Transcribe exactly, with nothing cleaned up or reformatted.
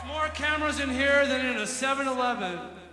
More cameras in here than in a seven eleven.